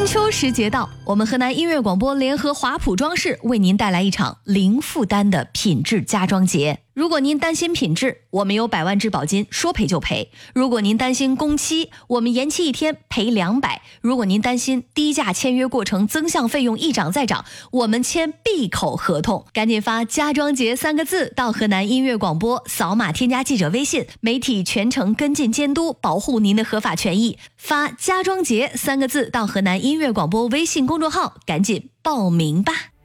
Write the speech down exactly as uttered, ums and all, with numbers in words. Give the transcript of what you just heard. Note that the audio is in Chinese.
秋时节到，我们河南音乐广播联合华普装饰为您带来一场零负担的品质家装节。如果您担心品质，我们有百万质保金，说赔就赔；如果您担心工期，我们延期一天赔两百；如果您担心低价签约过程增项费用一涨再涨，我们签闭口合同。赶紧发家装节三个字到河南音乐广播，扫码添加记者微信，媒体全程跟进监督，保护您的合法权益。发家装节三个字到河南音乐广播微信公众号，赶紧报名吧。